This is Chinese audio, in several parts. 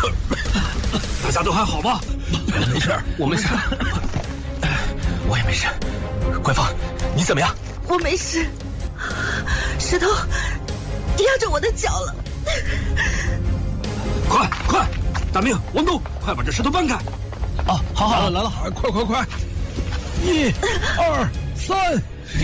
大家都还好吗？ 没事，我没事，我也没事。桂芳，你怎么样？ 我没事，石头压着我的脚了。 快，大明、王东，快把这石头搬开！ 哦，好，来了， 快 ！1、2、3，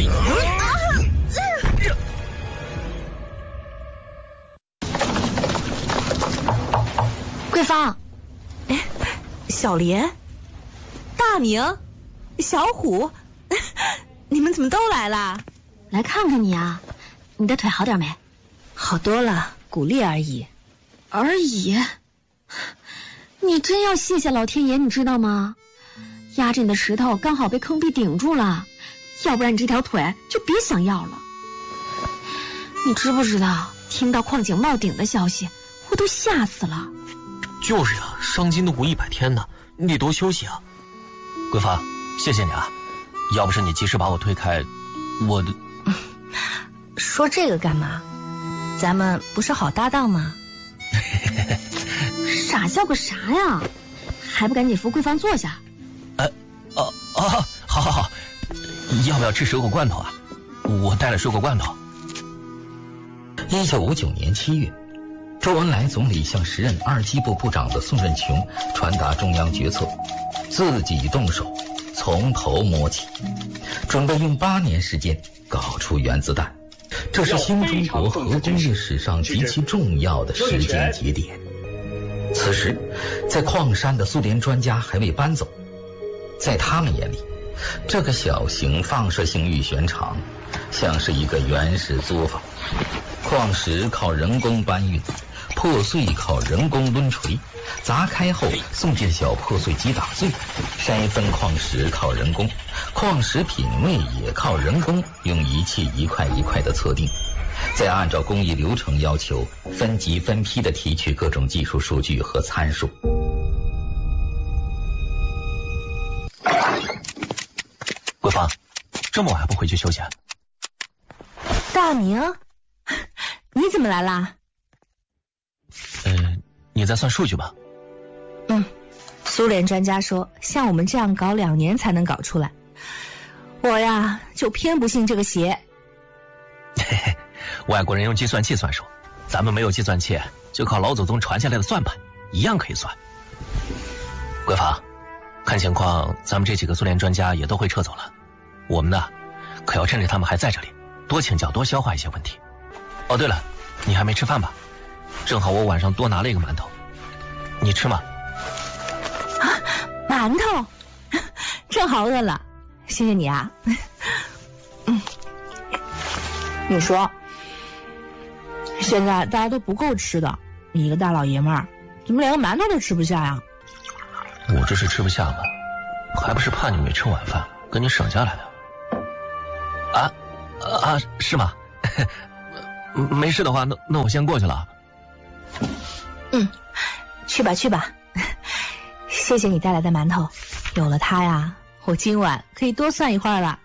桂芳，小莲，大明，小虎，你们怎么都来了？ 来看看你啊，你的腿好点没？ 好多了，鼓励而已。 而已？你真要谢谢老天爷，你知道吗？压着你的石头刚好被坑壁顶住了，要不然你这条腿就别想要了。你知不知道，听到矿井冒顶的消息，我都吓死了。 就是啊，伤筋动骨100天呢，你得多休息啊。桂芳，谢谢你啊，要不是你及时把我推开，我的…… 说这个干嘛？咱们不是好搭档吗？ 傻笑个啥呀？还不赶紧扶桂芳坐下？ 好，要不要吃水果罐头啊？我带了水果罐头。 1959年7月，周恩来总理向时任二机部部长的宋任穷传达中央决策，自己动手，从头摸起，准备用8年时间搞出原子弹。这是新中国核工业史上极其重要的时间节点。此时，在矿山的苏联专家还未搬走，在他们眼里，这个小型放射性预选场像是一个原始作坊，矿石靠人工搬运，破碎靠人工抡锤，砸开后送进小破碎机打碎，筛分矿石靠人工，矿石品位也靠人工用仪器一块一块的测定，再按照工艺流程要求分级分批的提取各种技术数据和参数。 桂芳，这么晚还不回去休息啊？ 大明，你怎么来啦？ 你在算数据吧？ 苏联专家说，像我们这样搞2年才能搞出来。我呀，就偏不信这个邪。 外国人用计算器算数，咱们没有计算器，就靠老祖宗传下来的算盘，一样可以算。桂芳，看情况咱们这几个苏联专家也都会撤走了，我们呢，可要趁着他们还在这里，多请教多消化一些问题。哦，对了，你还没吃饭吧？正好我晚上多拿了一个馒头，你吃吗？ 馒头，正好饿了，谢谢你啊。你说，现在大家都不够吃的，你一个大老爷们儿，怎么连个馒头都吃不下呀？ 我这是吃不下了，还不是怕你没吃晚饭，跟你省下来的。是吗？没事的话，那我先过去了。 去吧。谢谢你带来的馒头，有了它呀，我今晚可以多算一会儿了。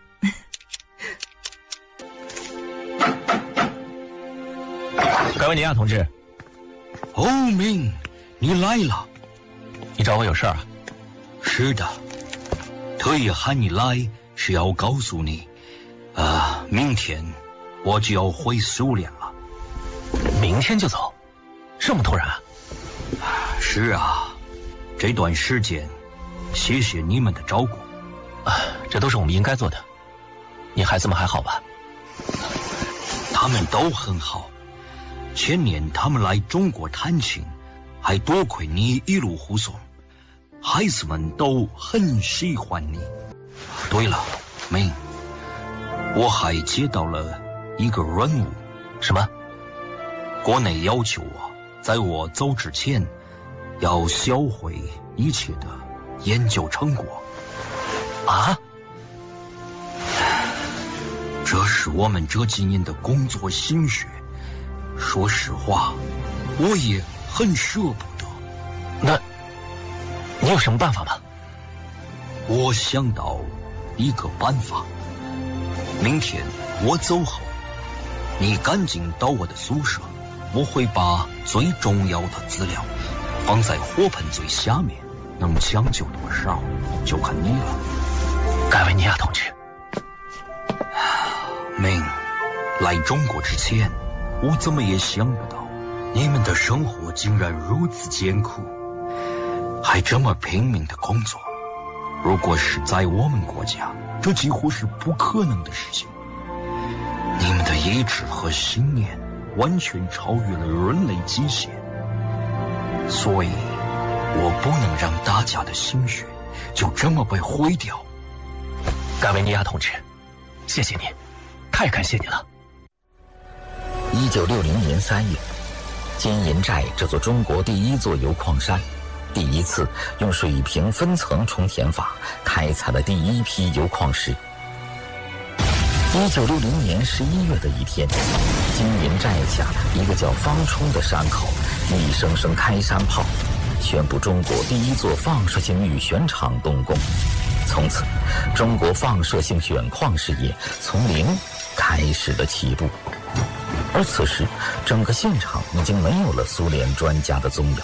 该问你啊，同志。 欧明，你来了。 你找我有事儿啊？ 是的，特意喊你来是要告诉你，明天我就要回苏联了。 明天就走？这么突然啊？ 是啊，这段时间谢谢你们的照顾。 这都是我们应该做的。你孩子们还好吧？ 他们都很好。前年他们来中国探亲，还多亏你一路护送，孩子们都很喜欢你。对了，明，我还接到了一个任务。 什么？ 国内要求我在我走之前要销毁一切的研究成果。 啊？ 这是我们这几年的工作心血，说实话，我也很舍不得。 那你有什么办法吗？ 我想到一个办法，明天我走后，你赶紧到我的宿舍，我会把最重要的资料放在火盆最下面，能将就多少就看你了。 盖维尼亚同志， 明，来中国之前，我怎么也想不到，你们的生活竟然如此艰苦，还这么拼命的工作。如果是在我们国家，这几乎是不可能的事情。你们的意志和信念完全超越了人类极限，所以我不能让大家的心血就这么被毁掉。 盖维尼亚同志，谢谢你，太感谢你了。 1960年3月，金银寨这座中国第一座油矿山，第一次用水平分层充填法开采了第一批油矿石。1960年11月的一天，金银寨下一个叫方冲的山口，一声声开山炮，宣布中国第一座放射性宇旋厂动工。从此，中国放射性选矿事业从零开始了起步。而此时，整个现场已经没有了苏联专家的踪影。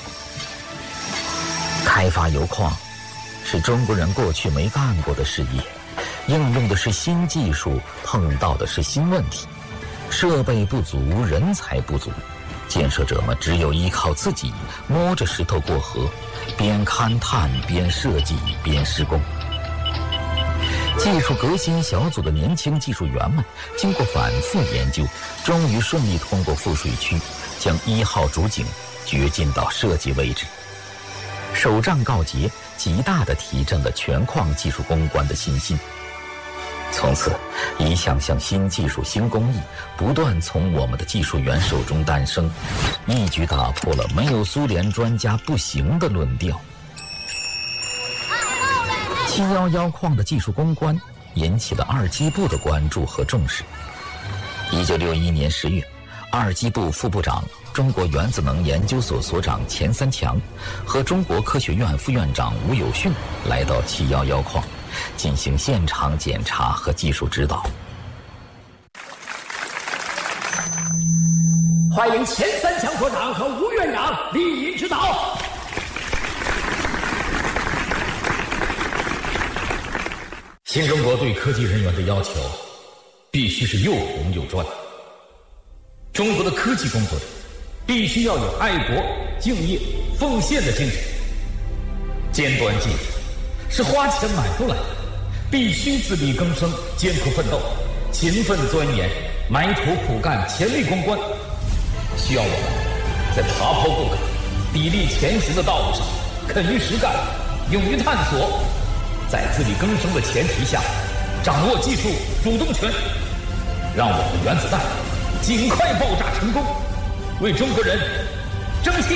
开发油矿是中国人过去没干过的事业，应用的是新技术，碰到的是新问题，设备不足，人才不足，建设者们只有依靠自己，摸着石头过河，边勘探边设计边施工。技术革新小组的年轻技术员们经过反复研究，终于顺利通过富水区，将1号主井掘进到设计位置。首仗告捷，极大地提振了全矿技术攻关的信心。从此，一项项新技术、新工艺不断从我们的技术员手中诞生，一举打破了没有苏联专家不行的论调。711矿的技术攻关引起了二机部的关注和重视。1961年10月，二机部副部长、中国原子能研究所所长钱三强和中国科学院副院长吴有训来到711矿，进行现场检查和技术指导。 欢迎钱三强所长和吴院长莅临指导。新中国对科技人员的要求必须是又红又专。中国的科技工作者必须要有爱国、敬业、奉献的精神。尖端技术是花钱买不来的，必须自力更生、艰苦奋斗、勤奋钻研、埋头苦干、全力攻关。需要我们在爬坡过坎、砥砺前行的道路上，肯于实干，勇于探索，在自力更生的前提下，掌握技术主动权，让我们原子弹尽快爆炸成功，为中国人争气！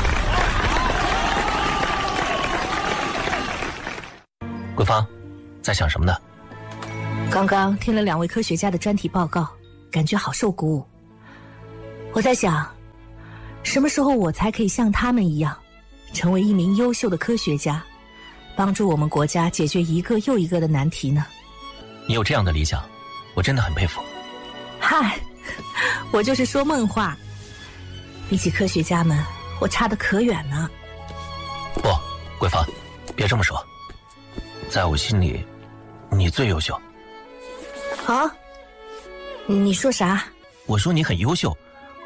桂芳，在想什么呢？ 刚刚听了2位科学家的专题报告，感觉好受鼓舞。我在想，什么时候我才可以像他们一样，成为一名优秀的科学家，帮助我们国家解决一个又一个的难题呢？ 你有这样的理想，我真的很佩服。 嗨，我就是说梦话。比起科学家们，我差得可远呢。 不，桂芳，别这么说。在我心里，你最优秀。 啊？你说啥？ 我说你很优秀，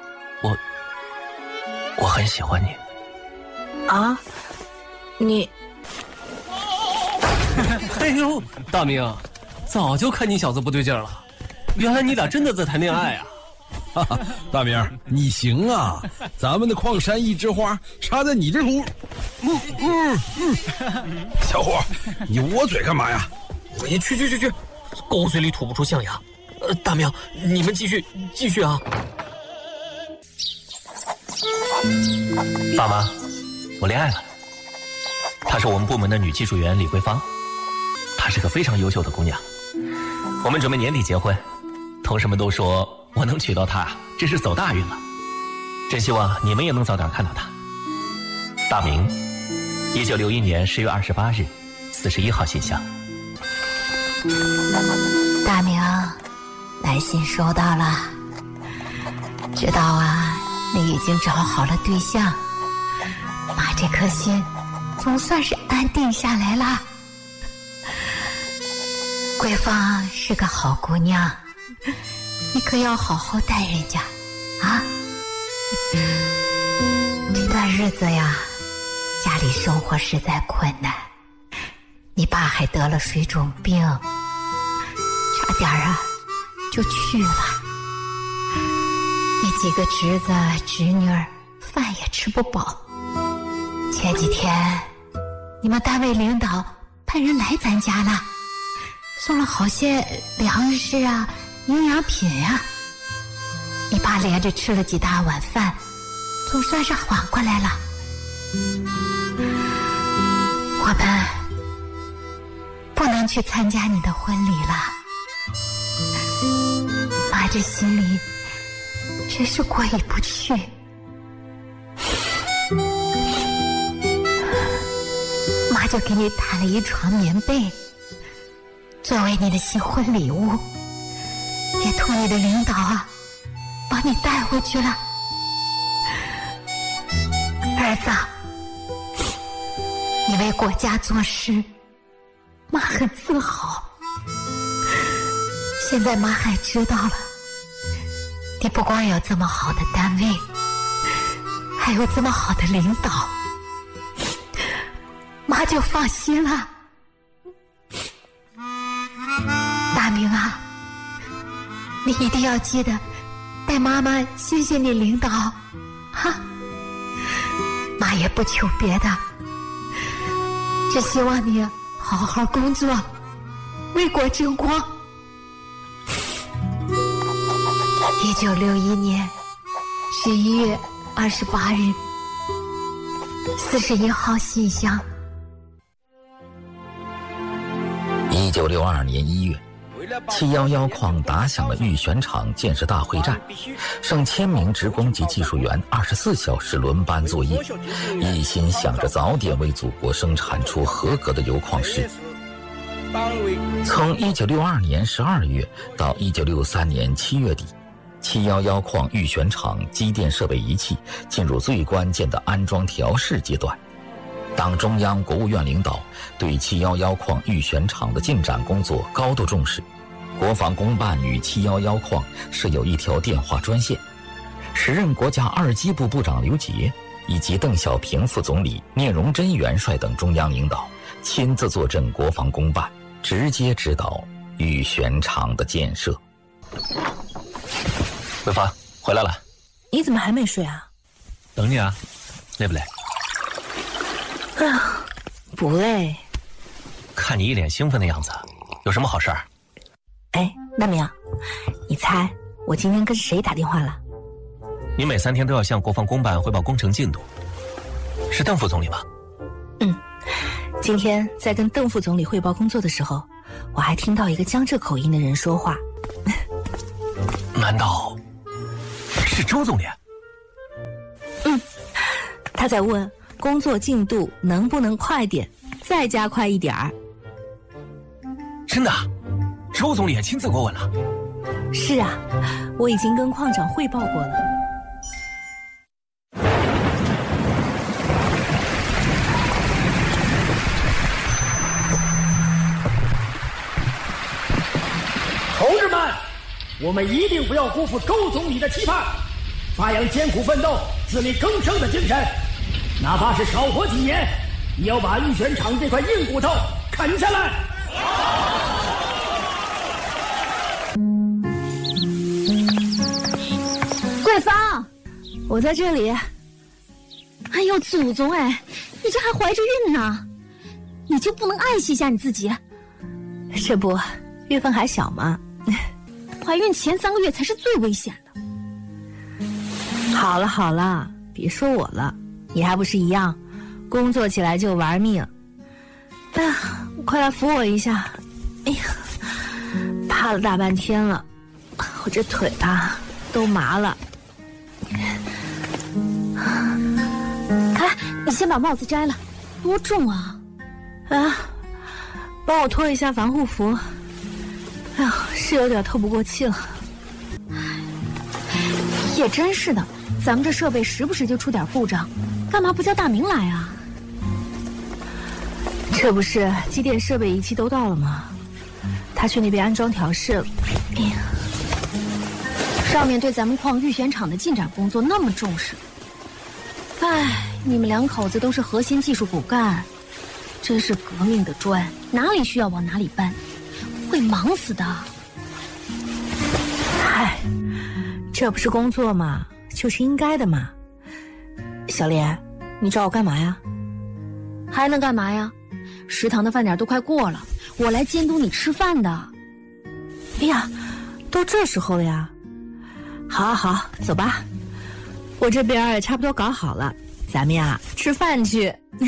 我很喜欢你。 啊？你？ 哎呦，大明，早就看你小子不对劲了，原来你俩真的在谈恋爱啊！ 哈哈，大明，你行啊！咱们的矿山一枝花插在你这头。小伙，你捂嘴干嘛呀？ 你去，狗嘴里吐不出象牙。大明，你们继续啊！ 爸妈，我恋爱了。她是我们部门的女技术员李桂芳，她是个非常优秀的姑娘。我们准备年底结婚，同事们都说我能娶到她，真是走大运了。真希望你们也能早点看到她。大明，1961年10月28日，41号信箱。 大明，来信收到了。知道啊，你已经找好了对象，马妈这颗心总算是安定下来了。桂芳是个好姑娘，你可要好好待人家啊。这段日子呀，家里生活实在困难，你爸还得了水肿病，差点就去了。你几个侄子侄女儿饭也吃不饱。前几天你们单位领导派人来咱家了，送了好些粮食啊、营养品啊。你爸连着吃了几大碗饭，总算是缓过来了。我们不能去参加你的婚礼了，妈这心里真是过意不去。妈就给你谈了一床棉被，作为你的新婚礼物，也托你的领导把你带回去了。儿子，你为国家做事，妈很自豪。现在妈还知道了，你不光有这么好的单位，还有这么好的领导，妈就放心了。大明啊，你一定要记得带妈妈谢谢你领导哈。妈也不求别的，只希望你好好工作，为国争光。1961年11月28日41号信箱。 1962年1月，711矿打响了玉泉厂建设大会战，上千名职工及技术员24小时轮班作业，一心想着早点为祖国生产出合格的油矿石。从1962年12月到1963年7月底，711矿玉泉厂机电设备仪器进入最关键的安装调试阶段。党中央、国务院领导对711矿玉泉厂的进展工作高度重视。国防工办与711矿设有一条电话专线，时任国家二机部部长刘杰以及邓小平副总理、聂荣臻元帅等中央领导亲自坐镇国防工办，直接指导玉泉厂的建设。 桂芳回来了， 你怎么还没睡啊？ 等你啊，累不累？ 哎呀，不累。 看你一脸兴奋的样子，有什么好事儿？ 哎，大明，你猜我今天跟谁打电话了？ 你每3天都要向国防工办汇报工程进度，是邓副总理吗？ 今天在跟邓副总理汇报工作的时候，我还听到一个江浙口音的人说话。 难道是周总理？ 他在问工作进度能不能快点，再加快一点儿。 真的？周总理也亲自过问了？ 是啊，我已经跟矿长汇报过了。 同志们，我们一定不要辜负周总理的期盼，发扬艰苦奋斗、自力更生的精神，哪怕是少活几年，也要把玉泉厂这块硬骨头啃下来。 桂芳， 我在这里。 哎呦，祖宗哎，你这还怀着孕呢，你就不能爱惜一下你自己？ 这不，月份还小嘛。 怀孕前3个月才是最危险的。 好了好了，别说我了，你还不是一样，工作起来就玩命。哎呀，快来扶我一下！哎呀，趴了大半天了，我这腿都麻了。 哎，你先把帽子摘了，多重啊！ 帮我脱一下防护服。哎呀，是有点透不过气了。 也真是的， 咱们这设备时不时就出点故障，干嘛不叫大明来啊？ 这不是机电设备仪器都到了吗？他去那边安装调试了。哎呀， 上面对咱们矿预选厂的进展工作那么重视，哎，你们2口子都是核心技术骨干，真是革命的砖，哪里需要往哪里搬，会忙死的。 嗨，这不是工作吗？就是应该的嘛。小莲，你找我干嘛呀？ 还能干嘛呀？食堂的饭点都快过了，我来监督你吃饭的。 哎呀，都这时候了呀。好，好，走吧。我这边也差不多搞好了，咱们呀吃饭去。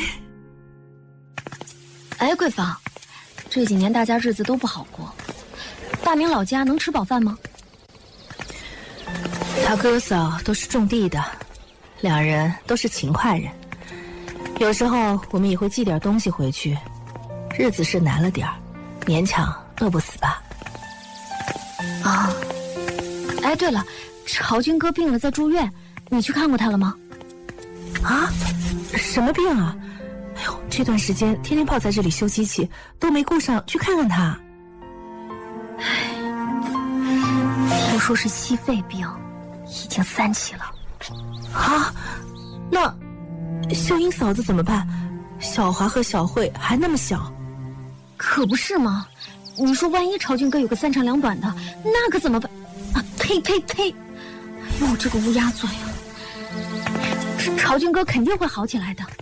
哎，桂芳，这几年大家日子都不好过，大明老家能吃饱饭吗？ 他哥嫂都是种地的，2人都是勤快人。有时候我们也会寄点东西回去，日子是难了点儿，勉强饿不死吧。 啊，哎，对了，朝军哥病了，在住院，你去看过他了吗？ 啊？什么病啊？哎呦，这段时间天天泡在这里修机器，都没顾上去看看他。 唉，听说是矽肺病，已经3期了。 啊？那秀英嫂子怎么办？小华和小慧还那么小。 可不是吗？你说万一朝军哥有个3长2短的，那可怎么办？啊，呸呸呸！哎呦，这个乌鸦嘴啊！朝军哥肯定会好起来的。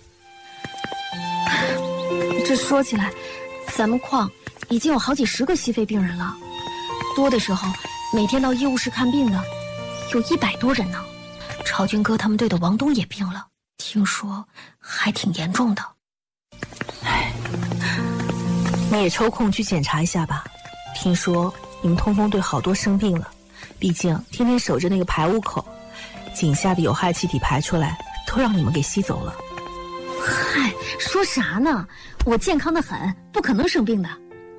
这说起来，咱们矿已经有好几10个矽肺病人了，多的时候每天到医务室看病的有100多人呢。朝军哥他们队的王东也病了，听说还挺严重的。 唉，你也抽空去检查一下吧。听说你们通风队好多生病了，毕竟天天守着那个排污口，井下的有害气体排出来，都让你们给吸走了。 嗨，说啥呢？我健康的很，不可能生病的。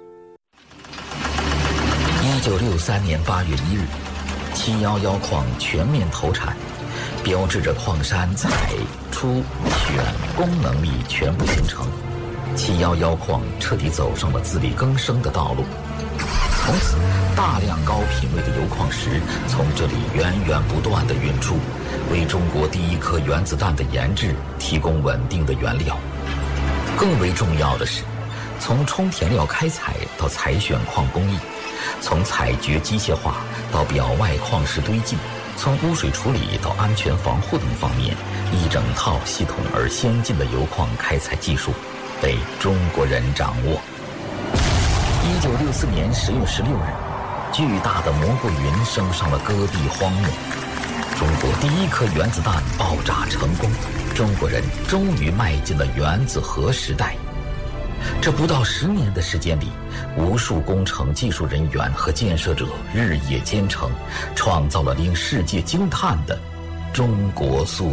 1963年8月1日，711矿全面投产，标志着矿山采、出、选功能力全部形成。711矿彻底走上了自力更生的道路。从此，大量高品位的铀矿石从这里源源不断地运出，为中国第1颗原子弹的研制提供稳定的原料。更为重要的是，从充填料开采到采选矿工艺，从采掘机械化到表外矿石堆积，从污水处理到安全防护等方面，一整套系统而先进的铀矿开采技术被中国人掌握。1964年10月16日，巨大的蘑菇云升上了戈壁荒漠，中国第1颗原子弹爆炸成功，中国人终于迈进了原子核时代。这不到10年的时间里，无数工程技术人员和建设者日夜兼程，创造了令世界惊叹的中国速